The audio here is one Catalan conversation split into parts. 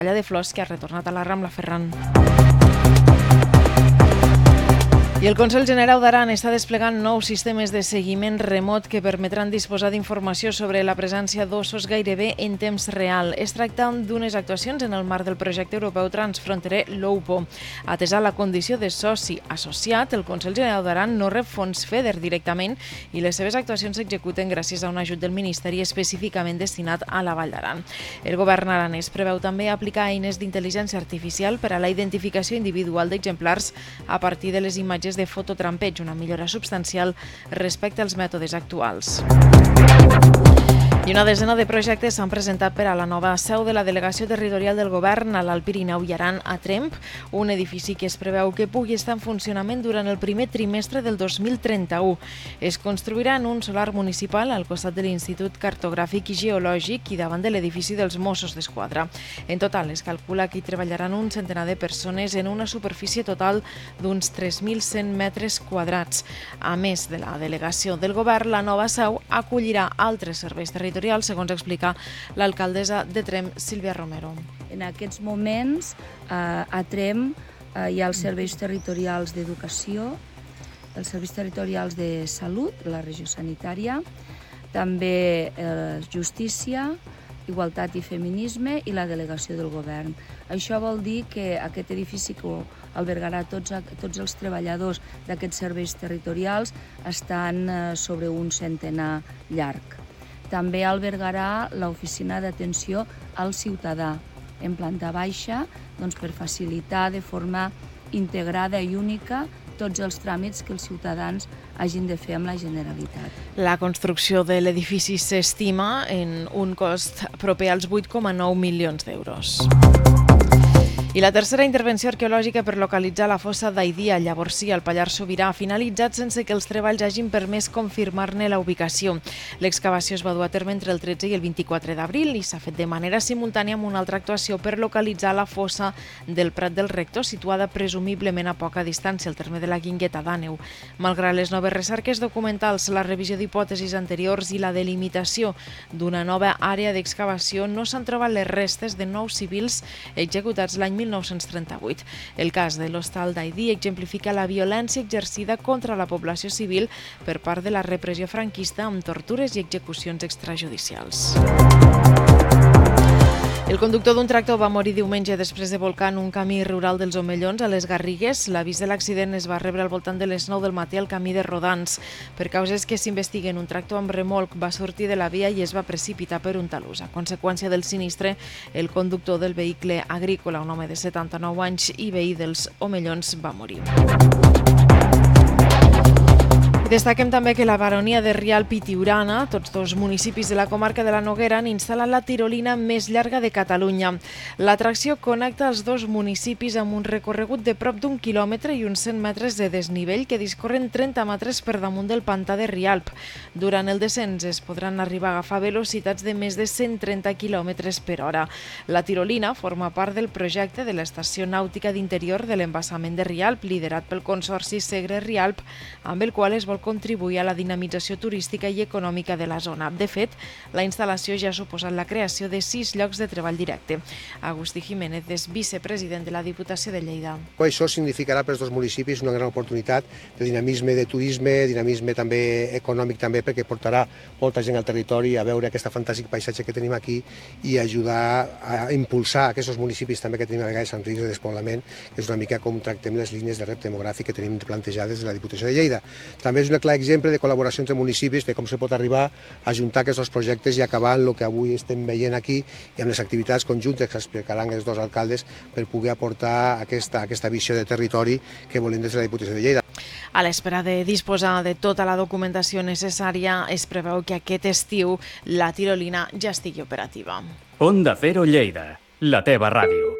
de Flors, que ha retornat a la Rambla Ferran. I el Consell Generau d'Aran està desplegant nous sistemes de seguiment remot que permetran disposar d'informació sobre la presència d'ossos gairebé en temps real. Es tracta d'unes actuacions en el marc del projecte europeu transfronterer LOUPO. Atesa la condició de soci associat, el Consell Generau d'Aran no rep fons FEDER directament i les seves actuacions s'executen gràcies a un ajut del Ministeri específicament destinat a la Vall d'Aran. El govern aranès preveu també aplicar eines d'intel·ligència artificial per a la identificació individual d'exemplars a partir de les imatges de fototrampeig, una millora substancial respecte als mètodes actuals. I una desena de projectes s'han presentat per a la nova seu de la Delegació Territorial del Govern a l'Alt Pirineu i Aran a Tremp, un edifici que es preveu que pugui estar en funcionament durant el primer trimestre del 2031. Es construirà en un solar municipal al costat de l'Institut Cartogràfic i Geològic i davant de l'edifici dels Mossos d'Esquadra. En total, es calcula que hi treballaran un centenar de persones en una superfície total d'uns 3.100 metres quadrats. A més de la delegació del Govern, la nova seu acollirà altres serveis territorials, segons explica l'alcaldessa de Tremp, Sílvia Romero. En aquests moments, a Tremp hi ha els serveis territorials d'educació, els serveis territorials de salut, la regió sanitària, també justícia, igualtat i feminisme i la delegació del govern. Això vol dir que aquest edifici que albergarà tots els treballadors d'aquests serveis territorials estan sobre un centenar llarg. També albergarà l'oficina d'atenció al ciutadà en planta baixa per facilitar de forma integrada i única tots els tràmits que els ciutadans hagin de fer amb la Generalitat. La construcció de l'edifici s'estima en un cost proper als 8,9 milions d'euros. I la tercera intervenció arqueològica per localitzar la fossa d'Aidí a Llavorsí, al Pallars Sobirà, ha finalitzat sense que els treballs hagin permès confirmar-ne la ubicació. L'excavació es va dur a terme entre el 13 i el 24 d'abril i s'ha fet de manera simultània amb una altra actuació per localitzar la fossa del Prat del Rector, situada presumiblement a poca distància al terme de la Guingueta d'Àneu. Malgrat les noves recerques documentals, la revisió d'hipòtesis anteriors i la delimitació d'una nova àrea d'excavació, no s'han trobat les restes de 9 civils executats l'any 1938. El cas de l'hostal d'Aidí exemplifica la violència exercida contra la població civil per part de la repressió franquista amb tortures i execucions extrajudicials. El conductor d'un tractor va morir diumenge després de volcar en un camí rural dels Omellons a les Garrigues. L'avís de l'accident es va rebre al voltant de les 9 del matí al camí de Rodans. Per causes que s'investiguen, un tractor amb remolc va sortir de la via i es va precipitar per un talús. A conseqüència del sinistre, el conductor del vehicle agrícola, un home de 79 anys i veí dels Omellons, va morir. Destaquem també que la baronia de Rialp i Tiurana, tots dos municipis de la comarca de la Noguera, han instal·lat la tirolina més llarga de Catalunya. L'atracció connecta els dos municipis amb un recorregut de prop d'1 quilòmetre i uns 100 metres de desnivell que discorren 30 metres per damunt del pantà de Rialp. Durant el descens es podran arribar a agafar velocitats de més de 130 km per hora. La tirolina forma part del projecte de l'Estació Nàutica d'Interior de l'Embassament de Rialp, liderat pel Consorci Segre-Rialp, amb el qual es vol contribuir a la dinamització turística i econòmica de la zona. De fet, la instal·lació ja ha suposat la creació de 6 llocs de treball directe. Agustí Jiménez és vicepresident de la Diputació de Lleida. Això significarà per als dos municipis una gran oportunitat de dinamisme de turisme, dinamisme també econòmic també, perquè portarà molta gent al territori a veure aquest fantàstic paisatge que tenim aquí i ajudar a impulsar aquests municipis també que tenim a vegades en risc de despoblament, que és una mica com tractem les línies de repte demogràfic que tenim plantejades des de la Diputació de Lleida. També és un clar exemple de col·laboració entre municipis, de com se pot arribar a juntar aquests dos projectes i acabar amb el que avui estem veient aquí i amb les activitats conjuntes que explicaran els dos alcaldes per poder aportar aquesta visió de territori que volem des de la Diputació de Lleida. A l'espera de disposar de tota la documentació necessària, es preveu que aquest estiu la tirolina ja estigui operativa. Onda Cero Lleida, la teva ràdio.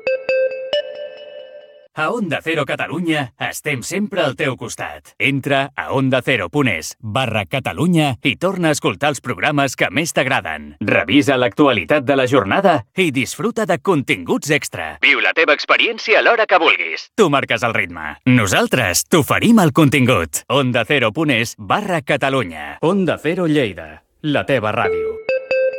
A Onda Cero Catalunya estem sempre al teu costat. Entra a ondacero.es/Catalunya i torna a escoltar els programes que més t'agraden. Revisa l'actualitat de la jornada i disfruta de continguts extra. Viu la teva experiència a l'hora que vulguis. Tu marques el ritme. Nosaltres t'oferim el contingut. ondacero.es/Catalunya. Onda Cero Lleida, la teva ràdio.